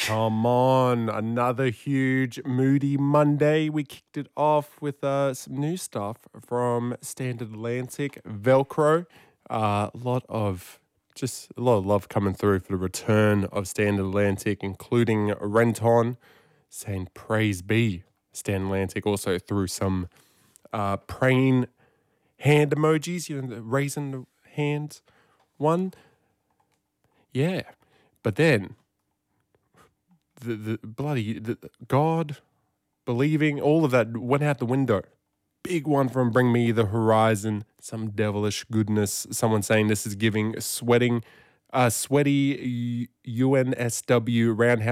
Come on, another huge moody Monday. We kicked it off with some new stuff from Standard Atlantic, Velcro. A lot of love coming through for the return of Standard Atlantic, including Renton saying praise be Standard Atlantic. Also through some praying hand emojis, the raising the hand one. Yeah, but then the God believing, all of that went out the window. Big one from Bring Me the Horizon, some devilish goodness. Someone saying this is giving sweaty UNSW Roundhouse